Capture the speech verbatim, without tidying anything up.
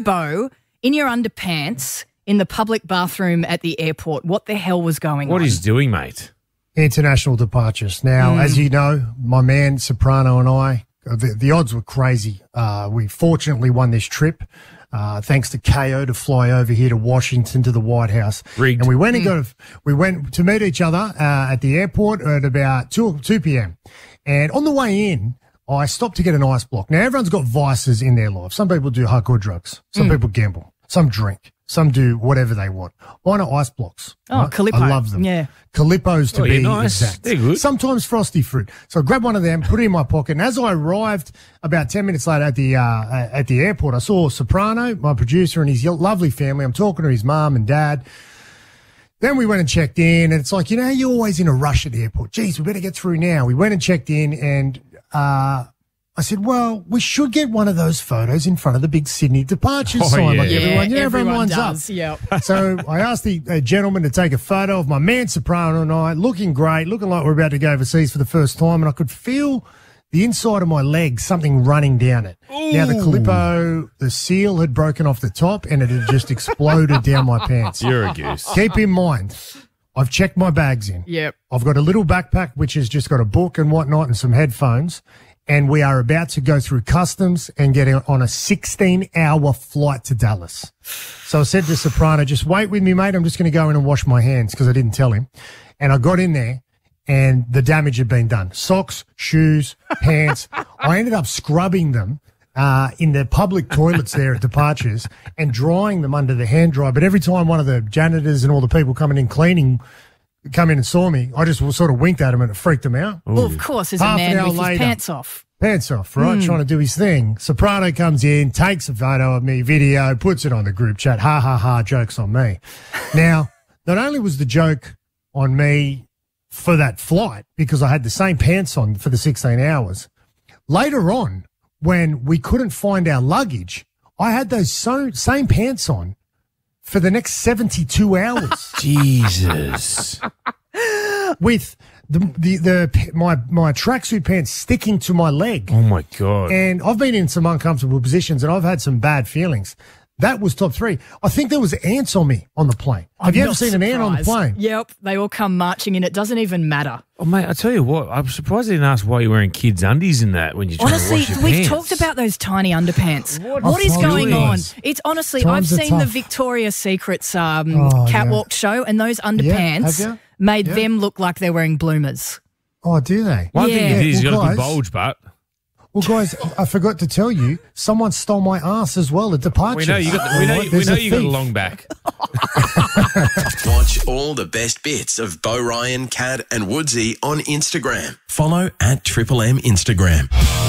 Bo, in your underpants in the public bathroom at the airport. What the hell was going What on? What he's doing, mate? International departures. Now, mm. as you know, my man Soprano and I, the, the odds were crazy. Uh, we fortunately won this trip. Uh, thanks to K O to fly over here to Washington to the White House. Rigged. And we went and got, a, we went to meet each other, uh, at the airport at about two, two p.m. And on the way in, I stopped to get an ice block. Now, everyone's got vices in their life. Some people do hardcore drugs. Some mm. people gamble. Some drink. Some do whatever they want. Mine are ice blocks. Oh, right? Calippo. I love them. Yeah. Calippos to oh, be nice. exact. They're good. Sometimes frosty fruit. So I grabbed one of them, put it in my pocket, and as I arrived about ten minutes later at the uh, at the airport, I saw Soprano, my producer, and his lovely family. I'm talking to his mum and dad. Then we went and checked in, and it's like, you know, you're always in a rush at the airport. Geez, we better get through now. We went and checked in, and uh I said, well, we should get one of those photos in front of the big Sydney departures oh, sign yeah. like yeah, everyone. Yeah, everyone, everyone lines does. up. Yep. So I asked the uh, gentleman to take a photo of my man Soprano and I, looking great, looking like we're about to go overseas for the first time, and I could feel the inside of my leg, something running down it. Ooh. Now, the Calippo, the seal had broken off the top, and it had just exploded down my pants. You're a goose. Keep in mind, I've checked my bags in. Yep. I've got a little backpack, which has just got a book and whatnot and some headphones. And we are about to go through customs and get on a sixteen-hour flight to Dallas. So I said to Soprano, just wait with me, mate. I'm just going to go in and wash my hands because I didn't tell him. And I got in there, and the damage had been done. Socks, shoes, pants. I ended up scrubbing them uh, in the public toilets there at departures and drying them under the hand dryer. But every time one of the janitors and all the people coming in cleaning come in and saw me, I just sort of winked at them and it freaked them out. Well, of course, as a Half an man hour with his later. pants off. Pants off, right? Mm. Trying to do his thing. Soprano comes in, takes a photo of me, video, puts it on the group chat. Ha, ha, ha, joke's on me. Now, not only was the joke on me for that flight, because I had the same pants on for the sixteen hours, later on, when we couldn't find our luggage, I had those so, same pants on for the next seventy-two hours. Jesus. With the, the, the, my, my tracksuit pants sticking to my leg. Oh, my God. And I've been in some uncomfortable positions and I've had some bad feelings. That was top three. I think there was ants on me on the plane. Have I'm you ever not seen an ant on the surprised. plane? Yep. They all come marching in. It doesn't even matter. Oh, mate, I tell you what, I'm surprised they didn't ask why you're wearing kids' undies in that when you're trying Honestly, to wash your we've pants. talked about those tiny underpants. What? what is Oh, going really? on? It's honestly, Times I've are seen the tough. Victoria's Secret's um, Oh, catwalk show, and those underpants have you? made Yeah. them look like they're wearing bloomers. Oh, do they? One Yeah. thing it is, Well, you've got a guys- good bulge, but Well, guys, I forgot to tell you, someone stole my ass as well at departures. we know you got the, we know, All right, we there's know a you got a thief. long back. Watch all the best bits of Bo Ryan, Cad and Woodsy on Instagram. Follow at Triple M Instagram.